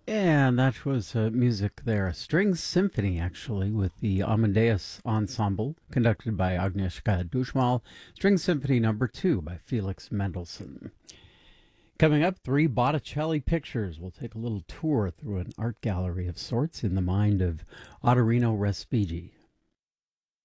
And that was music there, a string symphony actually, with the Amadeus Ensemble, conducted by Agnieszka Dushmal, String Symphony Number 2 by Felix Mendelssohn. Coming up, 3 Botticelli pictures. We'll take a little tour through an art gallery of sorts in the mind of Ottorino Respighi.